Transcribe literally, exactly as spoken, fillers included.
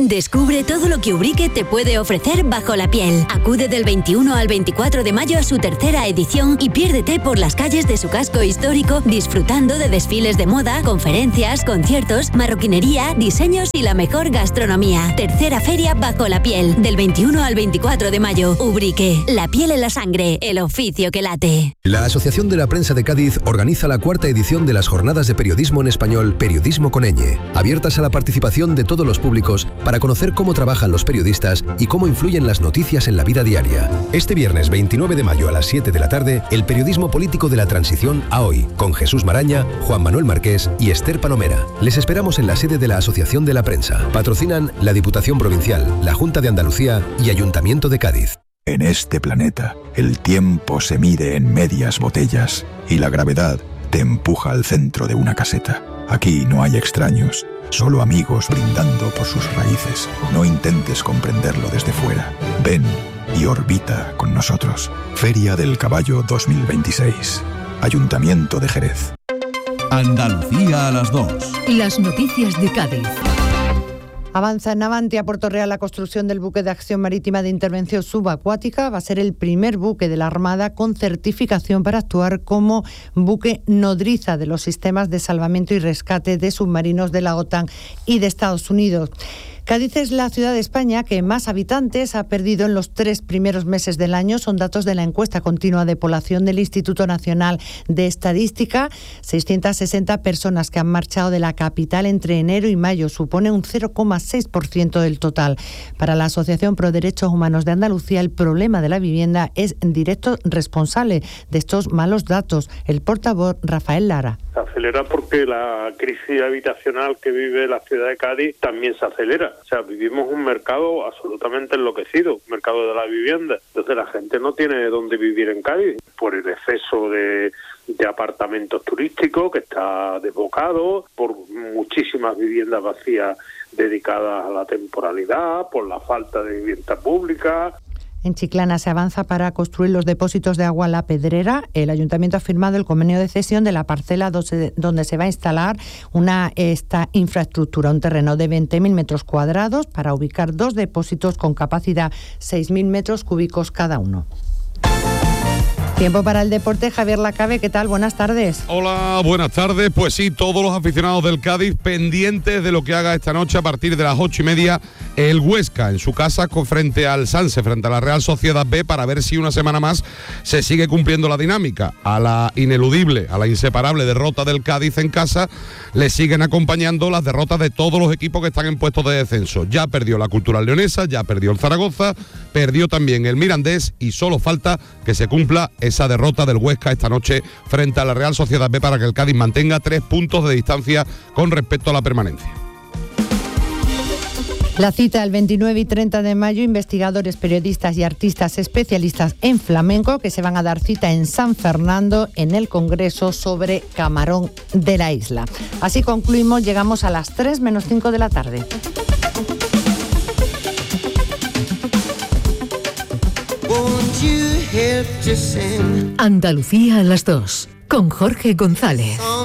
Descubre todo lo que Ubrique te puede ofrecer bajo la piel. Acude del veintiuno al veinticuatro de mayo a su tercera edición y piérdete por las calles de su casco histórico disfrutando de desfiles de moda, conferencias, conciertos, marroquinería, diseños y la mejor gastronomía. Tercera feria bajo la piel, del veintiuno al veinticuatro de mayo. Ubrique, la piel en la sangre, el oficio que late. La Asociación de la Prensa de Cádiz organiza la cuarta edición de las Jornadas de Periodismo en Español, Periodismo con ñ, abiertas a la participación de todos los públicos para conocer cómo trabajan los periodistas y cómo influyen las noticias en la vida diaria. Este viernes veintinueve de mayo a las siete de la tarde, el periodismo político de la transición a hoy, con Jesús Maraña, Juan Manuel Marqués y Esther Palomera. Les esperamos en la sede de la Asociación de la Prensa. Patrocinan la Diputación Provincial, la Junta de Andalucía y Ayuntamiento de Cádiz. En este planeta, el tiempo se mide en medias botellas y la gravedad te empuja al centro de una caseta. Aquí no hay extraños, solo amigos brindando por sus raíces. No intentes comprenderlo desde fuera. Ven y orbita con nosotros. Feria del Caballo dos mil veintiséis. Ayuntamiento de Jerez. Andalucía a las dos. Las noticias de Cádiz. Avanza en Navantia, Puerto Real, la construcción del buque de acción marítima de intervención subacuática. Va a ser el primer buque de la Armada con certificación para actuar como buque nodriza de los sistemas de salvamento y rescate de submarinos de la OTAN y de Estados Unidos. Cádiz es la ciudad de España que más habitantes ha perdido en los tres primeros meses del año. Son datos de la encuesta continua de población del Instituto Nacional de Estadística. seiscientas sesenta personas que han marchado de la capital entre enero y mayo. Supone un cero coma seis por ciento del total. Para la Asociación Pro Derechos Humanos de Andalucía, el problema de la vivienda es directo responsable de estos malos datos. El portavoz Rafael Lara. Se acelera porque la crisis habitacional que vive la ciudad de Cádiz también se acelera. O sea, vivimos un mercado absolutamente enloquecido, un mercado de la vivienda. Entonces la gente no tiene dónde vivir en Cádiz por el exceso de, de apartamentos turísticos que está desbocado, por muchísimas viviendas vacías dedicadas a la temporalidad, por la falta de vivienda pública. En Chiclana se avanza para construir los depósitos de agua La Pedrera. El Ayuntamiento ha firmado el convenio de cesión de la parcela donde se va a instalar una, esta infraestructura, un terreno de veinte mil metros cuadrados para ubicar dos depósitos con capacidad seis mil metros cúbicos cada uno. Tiempo para el deporte. Javier Lacabe, ¿qué tal? Buenas tardes. Hola, buenas tardes. Pues sí, todos los aficionados del Cádiz pendientes de lo que haga esta noche a partir de las ocho y media el Huesca en su casa frente al Sanse, frente a la Real Sociedad B, para ver si una semana más se sigue cumpliendo la dinámica. A la ineludible, a la inseparable derrota del Cádiz en casa le siguen acompañando las derrotas de todos los equipos que están en puestos de descenso. Ya perdió la Cultural Leonesa, ya perdió el Zaragoza, perdió también el Mirandés y solo falta que se cumpla esa derrota del Huesca esta noche frente a la Real Sociedad B para que el Cádiz mantenga tres puntos de distancia con respecto a la permanencia. La cita el veintinueve y treinta de mayo, investigadores, periodistas y artistas especialistas en flamenco que se van a dar cita en San Fernando en el Congreso sobre Camarón de la Isla. Así concluimos, llegamos a las tres menos cinco de la tarde. Andalucía a las dos, con Jorge González.